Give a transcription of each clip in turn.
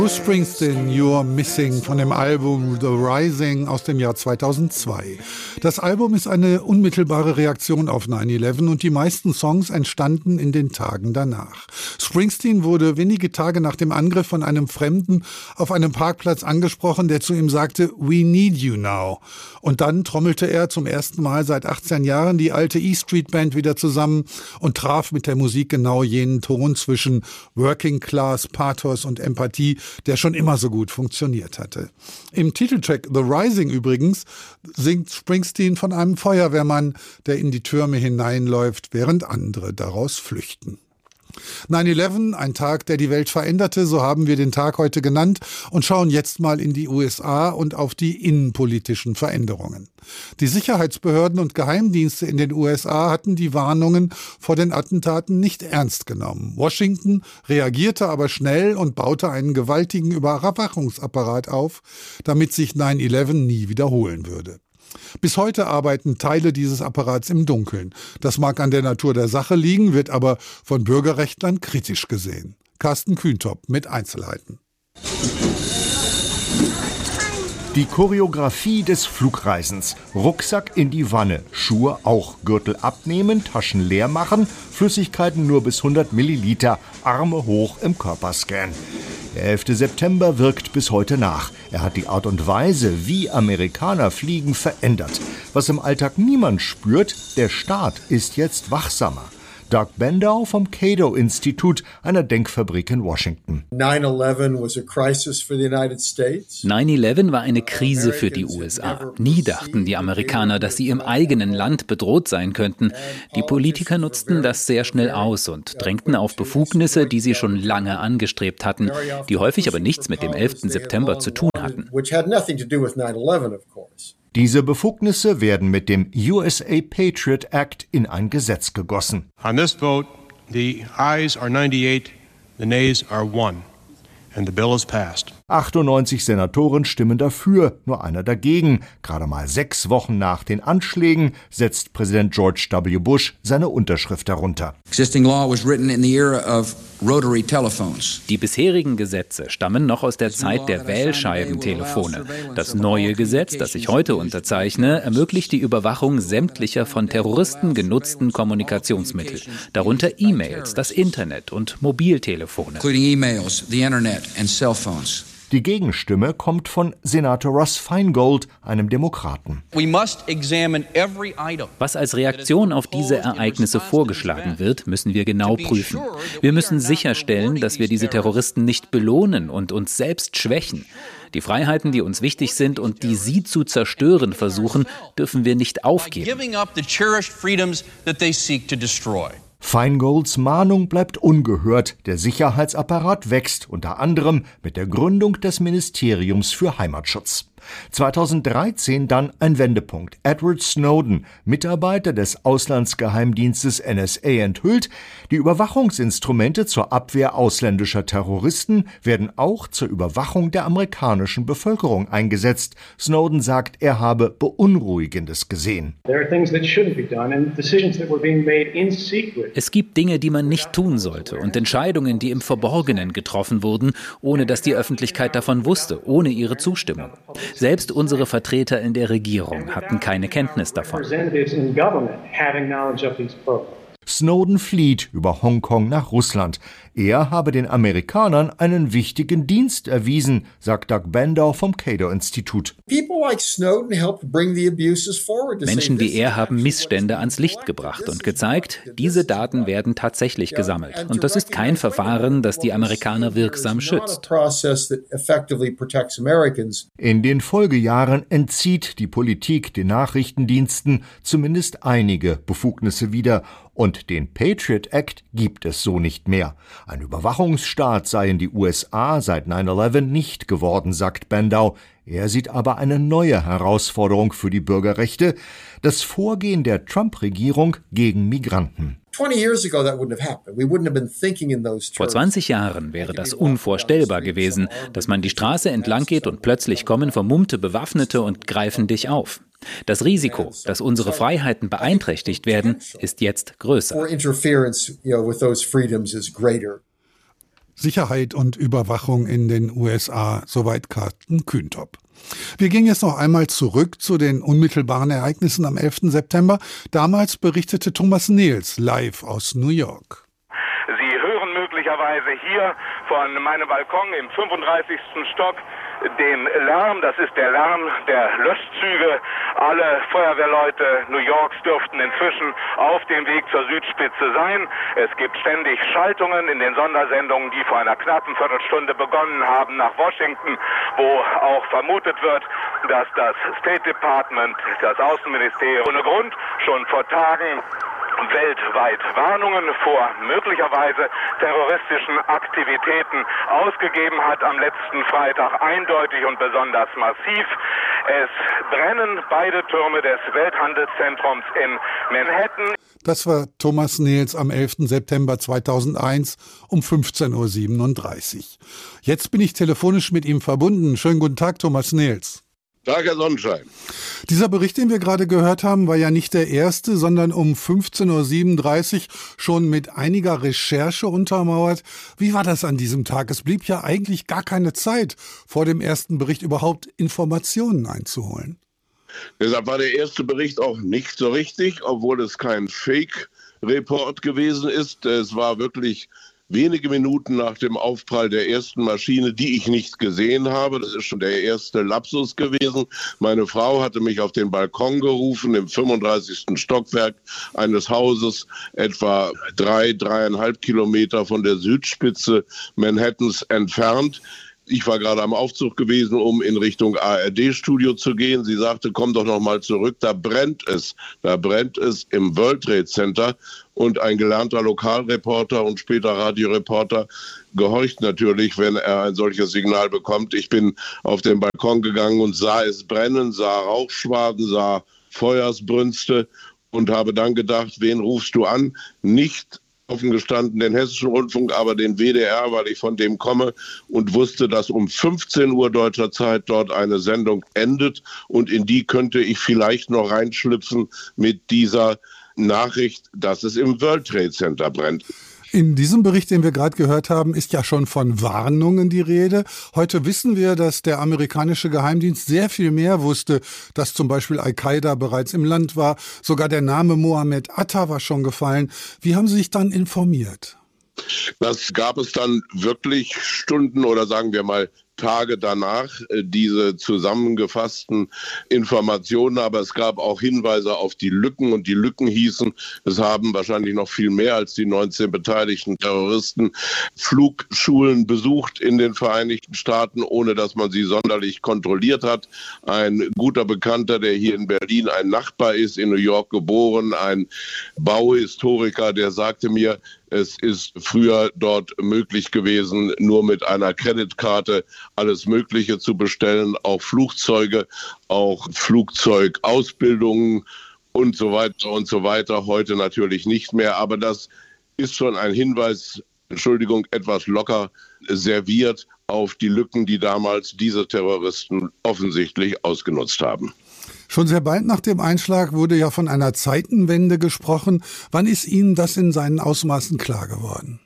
Bruce Springsteen, You're Missing von dem Album The Rising aus dem Jahr 2002. Das Album ist eine unmittelbare Reaktion auf 9/11 und die meisten Songs entstanden in den Tagen danach. Springsteen wurde wenige Tage nach dem Angriff von einem Fremden auf einem Parkplatz angesprochen, der zu ihm sagte, "We need you now." Und dann trommelte er zum ersten Mal seit 18 Jahren die alte E-Street Band wieder zusammen und traf mit der Musik genau jenen Ton zwischen Working Class, Pathos und Empathie, der schon immer so gut funktioniert hatte. Im Titeltrack The Rising übrigens singt Springsteen von einem Feuerwehrmann, der in die Türme hineinläuft, während andere daraus flüchten. 9/11, ein Tag, der die Welt veränderte, so haben wir den Tag heute genannt und schauen jetzt mal in die USA und auf die innenpolitischen Veränderungen. Die Sicherheitsbehörden und Geheimdienste in den USA hatten die Warnungen vor den Attentaten nicht ernst genommen. Washington reagierte aber schnell und baute einen gewaltigen Überwachungsapparat auf, damit sich 9/11 nie wiederholen würde. Bis heute arbeiten Teile dieses Apparats im Dunkeln. Das mag an der Natur der Sache liegen, wird aber von Bürgerrechtlern kritisch gesehen. Carsten Kühntop mit Einzelheiten. Die Choreografie des Flugreisens. Rucksack in die Wanne, Schuhe auch, Gürtel abnehmen, Taschen leer machen, Flüssigkeiten nur bis 100 Milliliter, Arme hoch im Körperscan. Der 11. September wirkt bis heute nach. Er hat die Art und Weise, wie Amerikaner fliegen, verändert. Was im Alltag niemand spürt, der Staat ist jetzt wachsamer. Doug Bandow vom Cato-Institut, einer Denkfabrik in Washington. 9/11 war eine Krise für die USA. Nie dachten die Amerikaner, dass sie im eigenen Land bedroht sein könnten. Die Politiker nutzten das sehr schnell aus und drängten auf Befugnisse, die sie schon lange angestrebt hatten, die häufig aber nichts mit dem 11. September zu tun hatten. Diese Befugnisse werden mit dem USA Patriot Act in ein Gesetz gegossen. On this vote, the ayes are 98, the nays are 1. And the bill is passed. 98 Senatoren stimmen dafür, nur einer dagegen. Gerade mal 6 Wochen nach den Anschlägen setzt Präsident George W. Bush seine Unterschrift darunter. Existing law was written in the era of rotary telephones. Die bisherigen Gesetze stammen noch aus der Zeit der Wählscheibentelefone. Das neue Gesetz, das ich heute unterzeichne, ermöglicht die Überwachung sämtlicher von Terroristen genutzten Kommunikationsmittel, darunter E-Mails, das Internet und Mobiltelefone. Including emails, the Internet and cell phones. Die Gegenstimme kommt von Senator Russ Feingold, einem Demokraten. Was als Reaktion auf diese Ereignisse vorgeschlagen wird, müssen wir genau prüfen. Wir müssen sicherstellen, dass wir diese Terroristen nicht belohnen und uns selbst schwächen. Die Freiheiten, die uns wichtig sind und die sie zu zerstören versuchen, dürfen wir nicht aufgeben. Feingolds Mahnung bleibt ungehört. Der Sicherheitsapparat wächst, unter anderem mit der Gründung des Ministeriums für Heimatschutz. 2013 dann ein Wendepunkt. Edward Snowden, Mitarbeiter des Auslandsgeheimdienstes NSA, enthüllt, die Überwachungsinstrumente zur Abwehr ausländischer Terroristen werden auch zur Überwachung der amerikanischen Bevölkerung eingesetzt. Snowden sagt, er habe Beunruhigendes gesehen. Es gibt Dinge, die man nicht tun sollte und Entscheidungen, die im Verborgenen getroffen wurden, ohne dass die Öffentlichkeit davon wusste, ohne ihre Zustimmung. Selbst unsere Vertreter in der Regierung hatten keine Kenntnis davon. Snowden flieht über Hongkong nach Russland. Er habe den Amerikanern einen wichtigen Dienst erwiesen, sagt Doug Bandow vom Cato-Institut. Menschen wie er haben Missstände ans Licht gebracht und gezeigt, diese Daten werden tatsächlich gesammelt. Und das ist kein Verfahren, das die Amerikaner wirksam schützt. In den Folgejahren entzieht die Politik den Nachrichtendiensten zumindest einige Befugnisse wieder. Und den Patriot Act gibt es so nicht mehr. Ein Überwachungsstaat seien die USA seit 9/11 nicht geworden, sagt Bandow. Er sieht aber eine neue Herausforderung für die Bürgerrechte, das Vorgehen der Trump-Regierung gegen Migranten. Vor 20 Jahren wäre das unvorstellbar gewesen, dass man die Straße entlang geht und plötzlich kommen vermummte Bewaffnete und greifen dich auf. Das Risiko, dass unsere Freiheiten beeinträchtigt werden, ist jetzt größer. Sicherheit und Überwachung in den USA, soweit Carsten Kühntop. Wir gehen jetzt noch einmal zurück zu den unmittelbaren Ereignissen am 11. September. Damals berichtete Thomas Nehls live aus New York. Sie hören möglicherweise hier von meinem Balkon im 35. Stock den Lärm, das ist der Lärm der Löschzüge. Alle Feuerwehrleute New Yorks dürften inzwischen auf dem Weg zur Südspitze sein. Es gibt ständig Schaltungen in den Sondersendungen, die vor einer knappen Viertelstunde begonnen haben nach Washington, wo auch vermutet wird, dass das State Department, das Außenministerium, ohne Grund schon vor Tagen weltweit Warnungen vor möglicherweise terroristischen Aktivitäten ausgegeben hat, am letzten Freitag eindeutig und besonders massiv. Es brennen beide Türme des Welthandelszentrums in Manhattan. Das war Thomas Nehls am 11. September 2001 um 15.37 Uhr. Jetzt bin ich telefonisch mit ihm verbunden. Schönen guten Tag, Thomas Nehls. Tag, Herr Sonnenschein. Dieser Bericht, den wir gerade gehört haben, war ja nicht der erste, sondern um 15.37 Uhr schon mit einiger Recherche untermauert. Wie war das an diesem Tag? Es blieb ja eigentlich gar keine Zeit, vor dem ersten Bericht überhaupt Informationen einzuholen. Deshalb war der erste Bericht auch nicht so richtig, obwohl es kein Fake-Report gewesen ist. Es war wirklich wenige Minuten nach dem Aufprall der ersten Maschine, die ich nicht gesehen habe. Das ist schon der erste Lapsus gewesen. Meine Frau hatte mich auf den Balkon gerufen, im 35. Stockwerk eines Hauses, etwa 3,5 Kilometer von der Südspitze Manhattans entfernt. Ich war gerade am Aufzug gewesen, um in Richtung ARD-Studio zu gehen. Sie sagte, komm doch noch mal zurück, da brennt es im World Trade Center. Und ein gelernter Lokalreporter und später Radioreporter gehorcht natürlich, wenn er ein solches Signal bekommt. Ich bin auf den Balkon gegangen und sah es brennen, sah Rauchschwaden, sah Feuersbrünste und habe dann gedacht, wen rufst du an? Nicht offen gestanden den Hessischen Rundfunk, aber den WDR, weil ich von dem komme und wusste, dass um 15 Uhr deutscher Zeit dort eine Sendung endet und in die könnte ich vielleicht noch reinschlüpfen mit dieser Nachricht, dass es im World Trade Center brennt. In diesem Bericht, den wir gerade gehört haben, ist ja schon von Warnungen die Rede. Heute wissen wir, dass der amerikanische Geheimdienst sehr viel mehr wusste, dass zum Beispiel Al-Qaida bereits im Land war. Sogar der Name Mohammed Atta war schon gefallen. Wie haben Sie sich dann informiert? Das gab es dann wirklich Stunden oder sagen wir mal Tage danach, diese zusammengefassten Informationen, aber es gab auch Hinweise auf die Lücken und die Lücken hießen, es haben wahrscheinlich noch viel mehr als die 19 beteiligten Terroristen Flugschulen besucht in den Vereinigten Staaten, ohne dass man sie sonderlich kontrolliert hat. Ein guter Bekannter, der hier in Berlin ein Nachbar ist, in New York geboren, ein Bauhistoriker, der sagte mir, es ist früher dort möglich gewesen, nur mit einer Kreditkarte alles Mögliche zu bestellen, auch Flugzeuge, auch Flugzeugausbildungen und so weiter und so weiter. Heute natürlich nicht mehr, aber das ist schon ein Hinweis, etwas locker serviert auf die Lücken, die damals diese Terroristen offensichtlich ausgenutzt haben. Schon sehr bald nach dem Einschlag wurde ja von einer Zeitenwende gesprochen. Wann ist Ihnen das in seinen Ausmaßen klar geworden?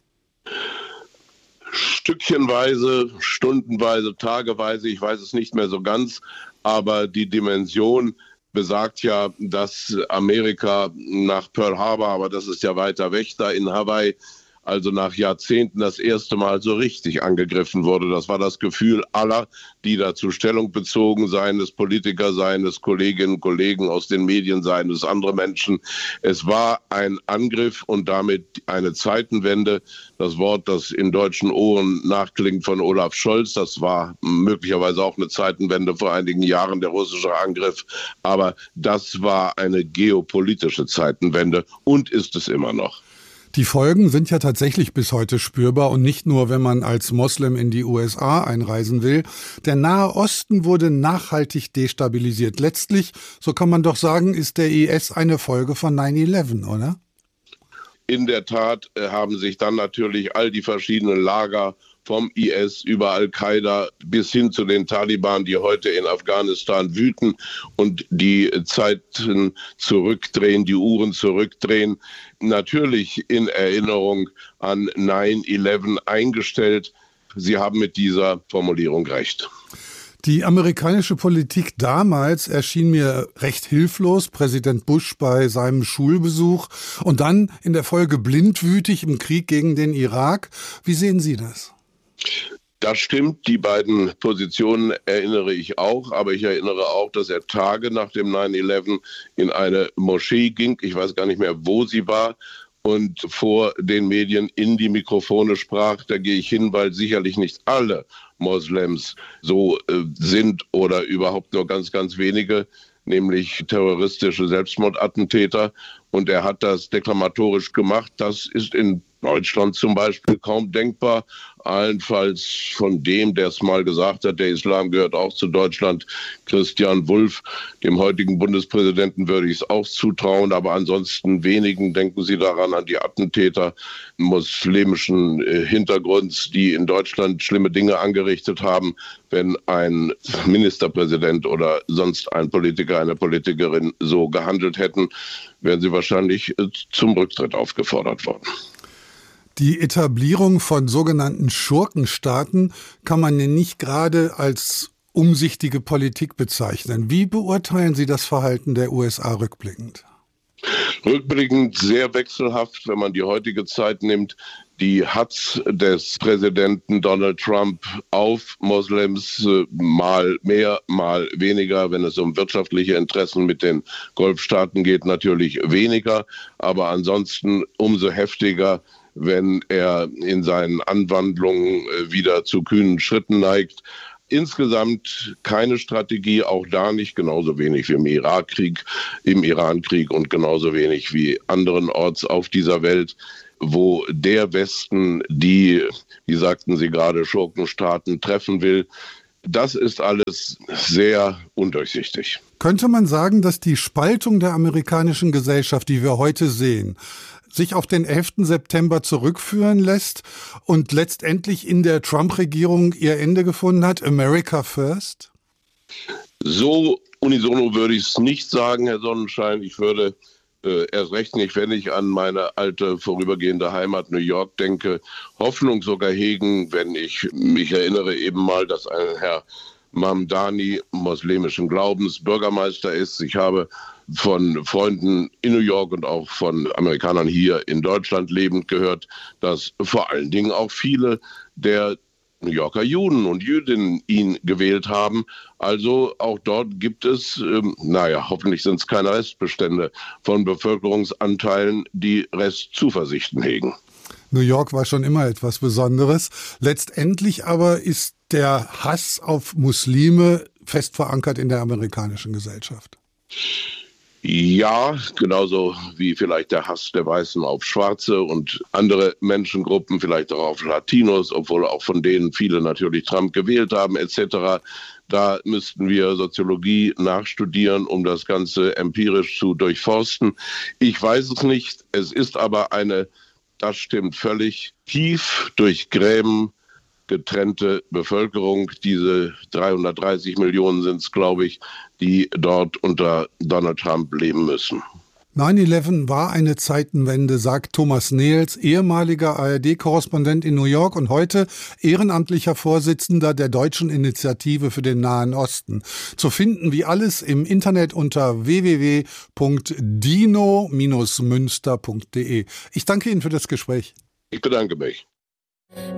Stückchenweise, stundenweise, tageweise, ich weiß es nicht mehr so ganz, aber die Dimension besagt ja, dass Amerika nach Pearl Harbor, aber das ist ja weiter weg da in Hawaii, also nach Jahrzehnten das erste Mal so richtig angegriffen wurde. Das war das Gefühl aller, die dazu Stellung bezogen, seien es Politiker, seien es Kolleginnen und Kollegen aus den Medien, seien es andere Menschen. Es war ein Angriff und damit eine Zeitenwende. Das Wort, das in deutschen Ohren nachklingt von Olaf Scholz, das war möglicherweise auch eine Zeitenwende vor einigen Jahren, der russische Angriff. Aber das war eine geopolitische Zeitenwende und ist es immer noch. Die Folgen sind ja tatsächlich bis heute spürbar und nicht nur, wenn man als Moslem in die USA einreisen will. Der Nahe Osten wurde nachhaltig destabilisiert. Letztlich, so kann man doch sagen, ist der IS eine Folge von 9/11, oder? In der Tat haben sich dann natürlich all die verschiedenen Lager vom IS über Al-Qaida bis hin zu den Taliban, die heute in Afghanistan wüten und die Zeiten zurückdrehen, die Uhren zurückdrehen, natürlich in Erinnerung an 9/11 eingestellt. Sie haben mit dieser Formulierung recht. Die amerikanische Politik damals erschien mir recht hilflos. Präsident Bush bei seinem Schulbesuch und dann in der Folge blindwütig im Krieg gegen den Irak. Wie sehen Sie das? Das stimmt, die beiden Positionen erinnere ich auch, aber ich erinnere auch, dass er Tage nach dem 9/11 in eine Moschee ging, ich weiß gar nicht mehr, wo sie war, und vor den Medien in die Mikrofone sprach. Da gehe ich hin, weil sicherlich nicht alle Moslems so sind oder überhaupt nur ganz, ganz wenige, nämlich terroristische Selbstmordattentäter. Und er hat das deklamatorisch gemacht. Das ist in Deutschland zum Beispiel kaum denkbar. Allenfalls von dem, der es mal gesagt hat, der Islam gehört auch zu Deutschland, Christian Wulff, dem heutigen Bundespräsidenten, würde ich es auch zutrauen. Aber ansonsten wenigen. Denken Sie daran an die Attentäter muslimischen Hintergrunds, die in Deutschland schlimme Dinge angerichtet haben. Wenn ein Ministerpräsident oder sonst ein Politiker, eine Politikerin so gehandelt hätten, wären sie wahrscheinlich zum Rücktritt aufgefordert worden. Die Etablierung von sogenannten Schurkenstaaten kann man ja nicht gerade als umsichtige Politik bezeichnen. Wie beurteilen Sie das Verhalten der USA rückblickend? Rückblickend sehr wechselhaft, wenn man die heutige Zeit nimmt. Die Hatz des Präsidenten Donald Trump auf Moslems, mal mehr, mal weniger. Wenn es um wirtschaftliche Interessen mit den Golfstaaten geht, natürlich weniger. Aber ansonsten umso heftiger, wenn er in seinen Anwandlungen wieder zu kühnen Schritten neigt. Insgesamt keine Strategie, auch da nicht, genauso wenig wie im Irakkrieg, im Irankrieg und genauso wenig wie anderenorts auf dieser Welt, wo der Westen die, wie sagten Sie gerade, Schurkenstaaten treffen will. Das ist alles sehr undurchsichtig. Könnte man sagen, dass die Spaltung der amerikanischen Gesellschaft, die wir heute sehen, sich auf den 11. September zurückführen lässt und letztendlich in der Trump-Regierung ihr Ende gefunden hat? America first? So unisono würde ich es nicht sagen, Herr Sonnenschein. Ich würde erst recht nicht, wenn ich an meine alte vorübergehende Heimat New York denke, Hoffnung sogar hegen, wenn ich mich erinnere eben mal, dass ein Herr Mamdani muslimischen Glaubens Bürgermeister ist. Ich habe von Freunden in New York und auch von Amerikanern hier in Deutschland lebend gehört, dass vor allen Dingen auch viele der New Yorker Juden und Jüdinnen ihn gewählt haben. Also auch dort gibt es, hoffentlich sind es keine Restbestände von Bevölkerungsanteilen, die Restzuversichten hegen. New York war schon immer etwas Besonderes. Letztendlich aber ist der Hass auf Muslime fest verankert in der amerikanischen Gesellschaft. Ja, genauso wie vielleicht der Hass der Weißen auf Schwarze und andere Menschengruppen, vielleicht auch auf Latinos, obwohl auch von denen viele natürlich Trump gewählt haben etc. Da müssten wir Soziologie nachstudieren, um das Ganze empirisch zu durchforsten. Ich weiß es nicht. Es ist aber eine, das stimmt völlig, tief durch Gräben getrennte Bevölkerung. Diese 330 Millionen sind es, glaube ich, die dort unter Donald Trump leben müssen. 9/11 war eine Zeitenwende, sagt Thomas Nehls, ehemaliger ARD-Korrespondent in New York und heute ehrenamtlicher Vorsitzender der Deutschen Initiative für den Nahen Osten. Zu finden wie alles im Internet unter www.dino-münster.de. Ich danke Ihnen für das Gespräch. Ich bedanke mich.